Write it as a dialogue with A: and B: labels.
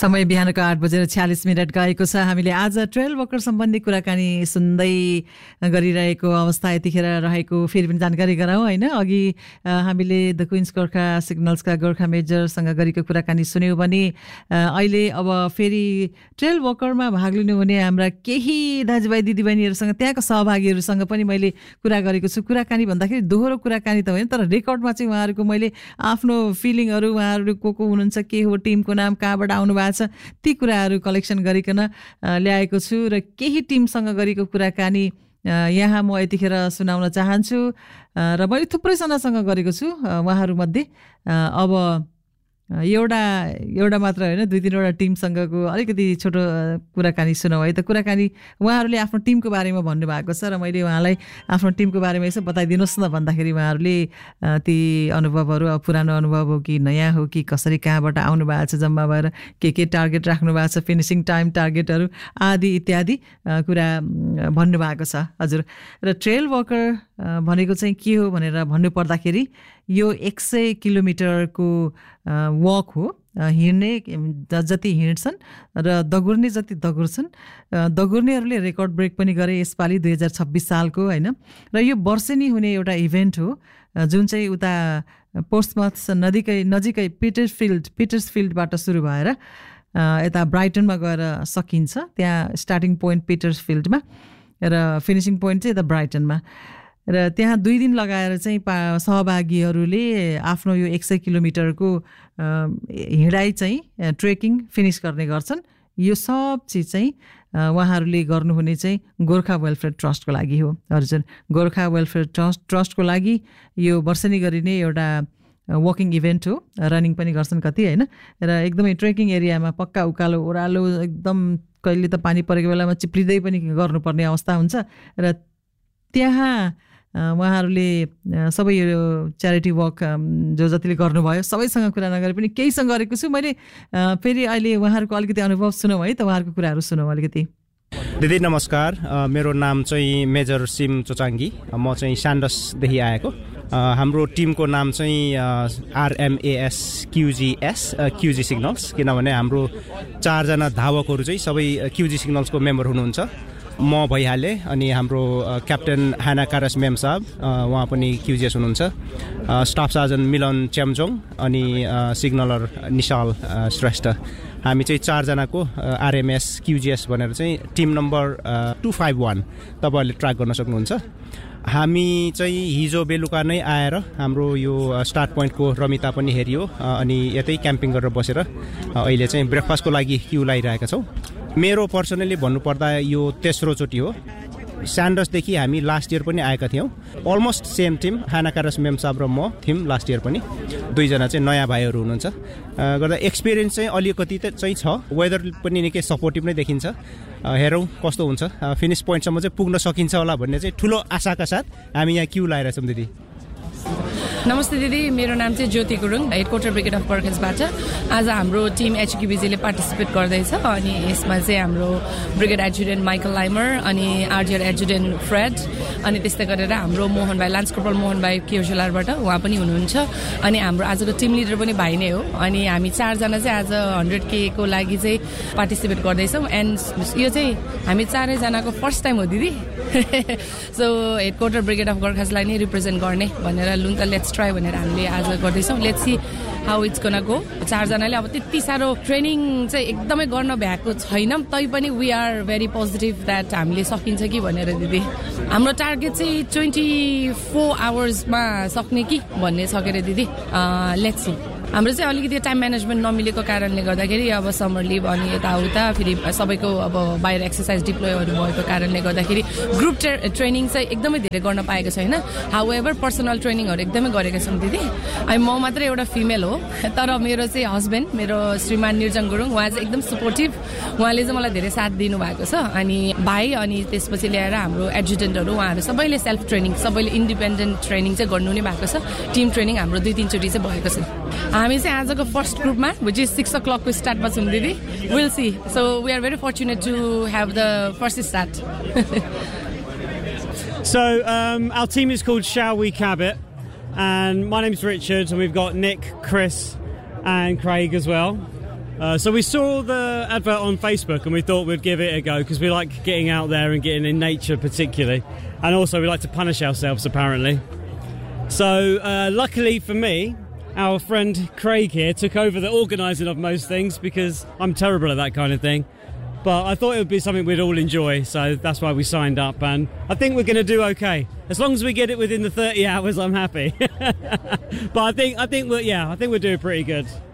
A: समय बिहानको 8:46 गएको छ। हामीले आज ट्रेल वर्कर सम्बन्धी कुराकानी सुन्दै गरिरहेको अवस्था यतिखेर रहेको फेरि पनि जानकारी गराउँ होइन। अघि हामीले द क्विन्स गोर्खा सिग्नल्सका गोर्खा मेजरसँग गरेको कुराकानी सुन्यौँ भने अहिले अब फेरि ट्रेल वर्करमा भाग लिनुहुने हाम्रा केही दाजुभाइ दिदीबहिनीहरूसँग त्यहाँको सहभागीहरूसँग पनि मैले कुरा गरेको छु। कुराकानी भन्दाखेरि दोहोरो कुराकानी त होइन, तर रेकर्डमा चाहिँ उहाँहरूको मैले आफ्नो फिलिङहरू, उहाँहरू को हुनुहुन्छ, के हो, टिमको नाम, कहाँबाट आउनु भएको छ, ती कुराहरू कलेक्सन गरिकन ल्याएको छु र केही टिमसँग गरेको कुराकानी यहाँ म यतिखेर सुनाउन चाहन्छु र मैले थुप्रैजनासँग गरेको छु। उहाँहरूमध्ये अब एउटा मात्र होइन, 2-3वटा टिमसँगको अलिकति छोटो कुराकानी सुनौँ है त। कुराकानी उहाँहरूले आफ्नो टिमको बारेमा भन्नुभएको छ र मैले उहाँलाई आफ्नो टिमको बारेमा यसो बताइदिनुहोस् न भन्दाखेरि उहाँहरूले ती अनुभवहरू पुरानो अनुभव हो कि नयाँ हो कि कसरी कहाँबाट आउनु भएको छ, जम्मा भएर के टार्गेट राख्नु भएको छ, फिनिसिङ टाइम टार्गेटहरू आदि इत्यादि कुरा भन्नुभएको छ हजुर। र ट्रेल वर्कर भनेको चाहिँ के हो भनेर भन्नुपर्दाखेरि यो 100 किलोमिटरको वक हो। हिँड्ने जति हिँड्छन् र दगुर्ने जति दगुर्छन्। दगुर्नेहरूले रेकर्ड ब्रेक पनि गरे यसपालि 2026 सालको होइन। र यो वर्षेनी हुने एउटा इभेन्ट हो जुन चाहिँ उता पोर्ट्समथ नजिकै पिटर्सफिल्डबाट सुरु भएर यता ब्राइटनमा गएर सकिन्छ। त्यहाँ स्टार्टिङ पोइन्ट पिटर्सफिल्डमा र फिनिसिङ पोइन्ट चाहिँ यता ब्राइटनमा। र त्यहाँ 2 दिन लगाएर चाहिँ सहभागीहरूले आफ्नो यो 100 किलोमिटरको हिँडाइ चाहिँ ट्रेकिङ फिनिस गर्ने गर्छन्। यो सब चिज चाहिँ उहाँहरूले गर्नुहुने चाहिँ गोर्खा वेलफेयर ट्रस्टको लागि हो हजुर। गोर्खा वेलफेयर ट्रस्टको लागि यो वर्षेनी गरिने एउटा वकिङ इभेन्ट हो। रनिङ पनि गर्छन् कति होइन। र एकदमै ट्रेकिङ एरियामा पक्का उकालो ओह्रालो एकदम कहिले त पानी परेको बेलामा चिप्लिँदै पनि गर्नुपर्ने अवस्था हुन्छ। र त्यहाँ उहाँहरूले सबै यो च्यारिटी वर्क जो जतिले गर्नुभयो सबैसँग कुरा नगरे पनि केहीसँग गरेको छु मैले। फेरि अहिले उहाँहरूको अलिकति अनुभव सुनौँ है त, उहाँहरूको कुराहरू सुनौँ अलिकति।
B: दिदी नमस्कार, मेरो नाम चाहिँ मेजर सिम चोचाङ्गी, म चाहिँ स्यान्डसदेखि आएको। हाम्रो टिमको नाम चाहिँ RMAS QG सिग्नल्स, किनभने हाम्रो 4जना धावकहरू चाहिँ सबै QG सिग्नल्सको मेम्बर हुनुहुन्छ। म भइहालेँ अनि हाम्रो क्याप्टेन हाना कारास मेम साहब उहाँ पनि QGS हुनुहुन्छ। स्टाफ सार्जन मिलन च्याम्जोङ अनि सिग्नलर निशाल श्रेष्ठ। हामी चाहिँ 4जनाको RMS QGS भनेर चाहिँ टिम नम्बर 251 तपाईँहरूले ट्र्याक गर्न सक्नुहुन्छ। हामी चाहिँ हिजो बेलुका नै आएर हाम्रो यो स्टार्ट पोइन्टको रमिता पनि हेरियो अनि यतै क्याम्पिङ गरेर बसेर अहिले चाहिँ ब्रेकफास्टको लागि क्यु लागिरहेका छौँ। मेरो पर्सनली भन्नुपर्दा यो तेस्रो चोटि हो। स्यान्डसदेखि हामी लास्ट इयर पनि आएका थियौँ। अलमोस्ट सेम टिम, हाना कारास मेम साहब र म थियौँ लास्ट इयर पनि। 2जना चाहिँ नयाँ भाइहरू हुनुहुन्छ। गर्दा एक्सपिरियन्स चाहिँ अलिकति चाहिँ छ। वेदर पनि निकै सपोर्टिभ नै देखिन्छ। हेरौँ कस्तो हुन्छ, फिनिस पोइन्टसम्म चाहिँ पुग्न सकिन्छ होला भन्ने चाहिँ ठुलो आशाका साथ हामी यहाँ क्यु लागिरहेछौँ। दिदी
C: नमस्ते दिदी, मेरो नाम चाहिँ ज्योति गुरुङ, हेडक्वार्टर ब्रिगेड अफ गोर्खासबाट। आज हाम्रो टिम HQBG ले पार्टिसिपेट गर्दैछ अनि यसमा चाहिँ हाम्रो ब्रिगेड एडजुटेन्ट माइकल लाइमर अनि RGR एडजुटेन्ट फ्रेड अनि त्यस्तै गरेर हाम्रो मोहन भाइ, लान्स कर्पोरल मोहन भाइ केउसलारबाट उहाँ पनि हुनुहुन्छ। अनि हाम्रो आजको टिम लिडर पनि भाइ नै हो। अनि हामी 4जना चाहिँ आज 100K को लागि चाहिँ पार्टिसिपेट गर्दैछौँ। एन्ड यो चाहिँ हामी 4जनाको फर्स्ट टाइम हो दिदी। सो हेडक्वार्टर ब्रिगेड अफ गोर्खासलाई नै रिप्रेजेन्ट गर्ने भनेर लुन त लेट्स ट्राई भनेर हामीले आज गर्दैछौँ। Let's see how it's gonna go. 4जनाले अब त्यति साह्रो ट्रेनिङ चाहिँ एकदमै गर्न भ्याएको छैनौँ, तैपनि we are very positive that हामीले सकिन्छ कि भनेर दिदी। हाम्रो टार्गेट चाहिँ 24 आवर्समा सक्ने कि भन्ने छ के अरे दिदी। Let's see. हाम्रो चाहिँ अलिकति टाइम म्यानेजमेन्ट नमिलेको कारणले गर्दाखेरि अब समर लिभ अनि यताउता फेरि सबैको अब बाहिर एक्सर्साइज डिप्लोयहरू भएको कारणले गर्दाखेरि ग्रुप ट्रेनिङ चाहिँ एकदमै धेरै गर्न पाएको छैन। हाउएभर पर्सनल ट्रेनिङहरू एकदमै गरेका छौँ दिदी। अनि म मात्रै एउटा फिमेल हो, तर मेरो चाहिँ हस्बेन्ड मेरो श्रीमान निर्जन गुरुङ उहाँ चाहिँ एकदम सपोर्टिभ। उहाँले चाहिँ मलाई धेरै साथ दिनुभएको छ। अनि भाइ अनि त्यसपछि ल्याएर हाम्रो एडजुटेन्टहरू उहाँहरू सबैले सेल्फ ट्रेनिङ, सबैले इन्डिपेन्डेन्ट ट्रेनिङ चाहिँ गर्नु नै भएको छ। टिम ट्रेनिङ हाम्रो 2-3 चोटि चाहिँ भएको छ। हामी चाहिँ आजको फर्स्ट ग्रुपमा which is 6 o'clock को स्टार्टमा छौँ दिदी। We'll see. So we are very fortunate to have the first start.
D: So our team is called Shall We Cab It, and my name's Richard, and we've got Nick, Chris and Craig as well. So we saw the advert on Facebook and we thought we'd give it a go because we like getting out there and getting in nature particularly. And also we like to punish ourselves apparently. So luckily for me, our friend Craig here took over the organising of most things because I'm terrible at that kind of thing. But I thought it would be something we'd all enjoy, so that's why we signed up. And I think we're going to do okay. As long as we get it within the 30 hours, I'm happy. But I think we'll do pretty good.